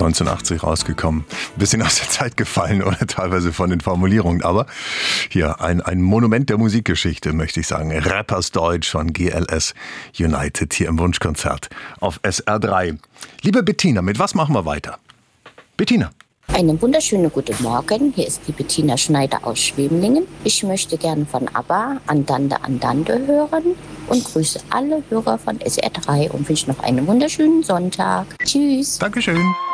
1980 rausgekommen. Ein bisschen aus der Zeit gefallen oder teilweise von den Formulierungen. Aber hier ein Monument der Musikgeschichte, möchte ich sagen. Rappers Deutsch von GLS United hier im Wunschkonzert auf SR3. Liebe Bettina, mit was machen wir weiter? Bettina. Einen wunderschönen guten Morgen. Hier ist die Bettina Schneider aus Schwemlingen. Ich möchte gerne von ABBA Andante Andante hören und grüße alle Hörer von SR3 und wünsche noch einen wunderschönen Sonntag. Tschüss. Dankeschön.